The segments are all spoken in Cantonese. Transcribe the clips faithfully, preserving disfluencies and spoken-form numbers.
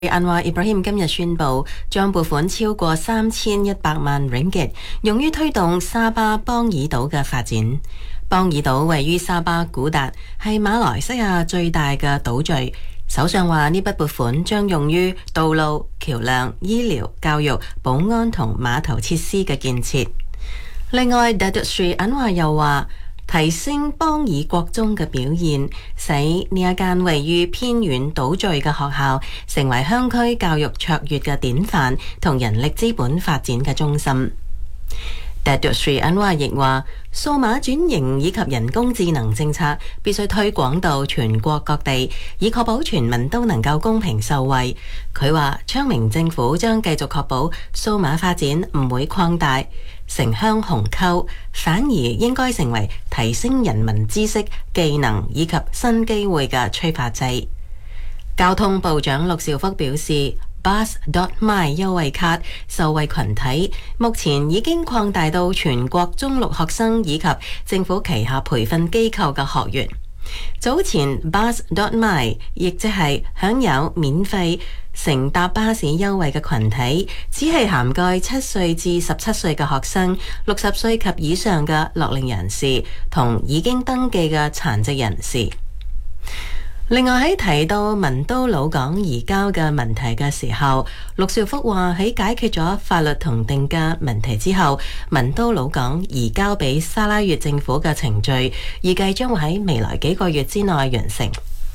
安華伊布拉希今日宣布，將撥款超過三千一百萬 ringgit， 用於推動沙巴邦爾島嘅發展。邦爾島位於沙巴古達，係馬來西亞最大嘅島嶼。首相話呢筆撥款將用於道路、橋樑、醫療、教育、保安同碼頭設施嘅建設。另外 Datuk Seri Anwar 又話，提升邦爾國中嘅表現，使呢一間位於偏遠島嶼嘅學校成為鄉區教育卓越嘅典範同人力資本發展嘅中心。Datuk Seri Anwar 亦話，數碼轉型以及人工智能政策必須推廣到全國各地，以確保全民都能夠公平受惠。佢話，昌明政府將繼續確保數碼發展唔會擴大城鄉鴻溝，反而應該成為提升人民知識、技能以及新機會嘅催化劑。交通部長陸兆福表示，Bus dot my 優惠卡受惠群體目前已經擴大到全國中六學生以及政府旗下培訓機構嘅學員。早前 Bus dot my 亦即係享有免費乘搭巴士優惠嘅群體，只係涵蓋七歲至十七歲嘅學生、六十歲及以上嘅樂齡人士同已經登記嘅殘疾人士。另外喺提到文都老港移交嘅問題嘅時候，陸兆福話喺解決咗法律同定價問題之後，文都老港移交俾沙拉越政府嘅程序預計將會喺未來幾個月之內完成。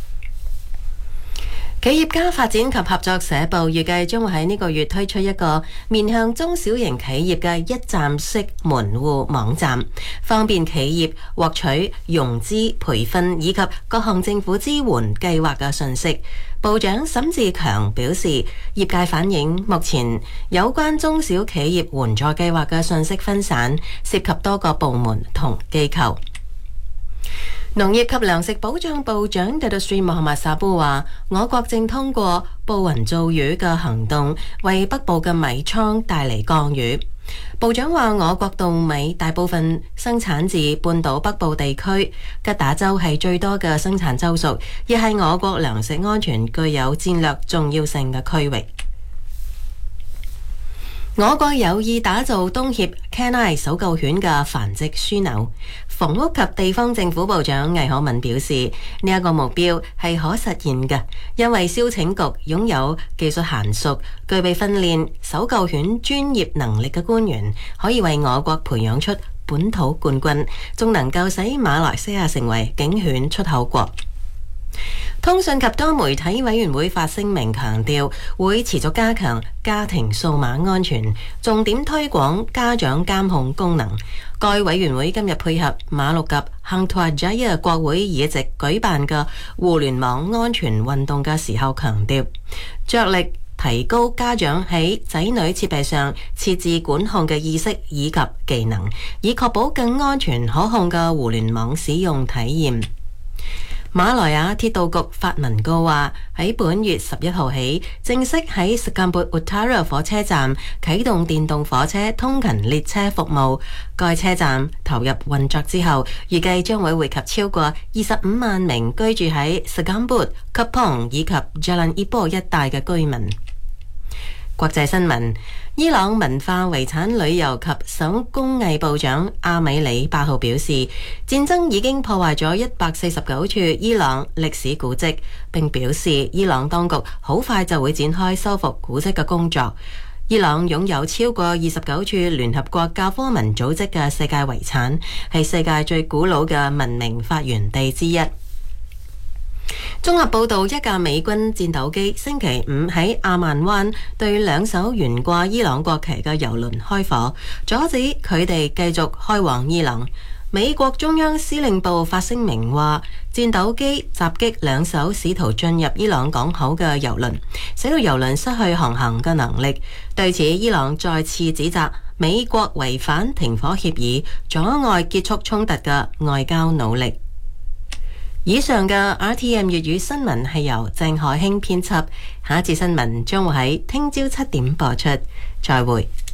企業家發展及合作社部預計將會喺呢個月推出一個面向中小型企業嘅一站式門戶網站，方便企業獲取融資、培訓以及各項政府支援計劃嘅信息。部長沈志強表示，業界反映目前有關中小企業援助計劃嘅信息分散，涉及多個部門同機構。農業及糧食保障部長 Datuk Seri Mohamad Sabu 話，我國正通過布雲造魚嘅行動，為北部嘅米倉帶嚟降雨。部長話，我國稻米大部分生產自半島北部地區，吉打州係最多嘅生產州屬，亦係我國糧食安全具有戰略重要性嘅區域。我國有意打造東協 Canine 搜救犬嘅繁殖樞紐。房屋及地方政府部長魏可敏表示，呢、這、一個目標係可實現嘅，因為消拯局擁有技術嫻熟、具備訓練搜救犬專業能力嘅官員，可以為我國培養出本土冠軍，仲能夠使馬來西亞成為警犬出口國。通訊及多媒體委員會發聲明強調，會持續加強家庭數碼安全，重點推廣家長監控功能。該委員會今日配合馬六甲亨圖阿扎耶國會議席舉辦嘅互聯網安全運動嘅時候強調，着力提高家長喺仔女設備上設置管控嘅意識以及技能，以確保更安全可控嘅互聯網使用體驗。馬來亞鐵道局發文告話，喺本月十一號起，正式喺 Sekambut Utara 火車站啟動電動火車通勤列車服務。該車站投入運作之後，預計將會惠及超過二十五萬名居住喺 Sekambut、Kepong 以及 Jalan Ipoh 一帶嘅居民。國際新聞：伊朗文化遺產旅遊及手工藝部長阿米里八號表示，戰爭已經破壞咗一百四十九處伊朗歷史古蹟，並表示伊朗當局好快就會展開修復古蹟嘅工作。伊朗擁有超過二十九處聯合國教科文組織嘅世界遺產，係世界最古老嘅文明發源地之一。綜合報道，一架美軍戰鬥機星期五喺阿曼灣對兩艘懸掛伊朗國旗嘅油輪開火，阻止佢哋繼續開往伊朗。美國中央司令部發聲明話，戰鬥機襲擊兩艘試圖進入伊朗港口嘅油輪，使到油輪失去航行嘅能力。對此，伊朗再次指責美國違反停火協議，阻礙結束衝突嘅外交努力。以上嘅 R T M 粵語新聞係由鄭海興編輯，下一節新聞將會喺聽朝七點播出，再會。